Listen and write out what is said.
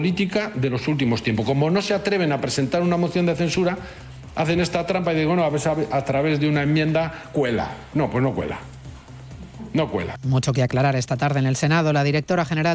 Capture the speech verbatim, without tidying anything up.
política de los últimos tiempos. Como no se atreven a presentar una moción de censura, hacen esta trampa y dicen, bueno, a ver, a través de una enmienda cuela. No, pues no cuela. No cuela. Mucho que aclarar esta tarde en el Senado. La directora general